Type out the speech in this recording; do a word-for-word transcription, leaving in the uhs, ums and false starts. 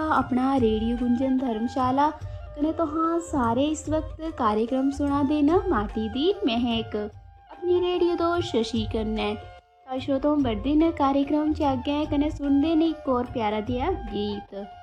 अपना रेडियो गुंजन धर्मशाला कने तुहां सारे इस वक्त कार्यक्रम सुना दे न माटी दी महक अपनी रेडियो दोस्त शशि कन्नै। तो श्रोताओं बढ़दे न कार्यक्रम च अग्गें कने सुनदे न एक और प्यारा देआ गीत।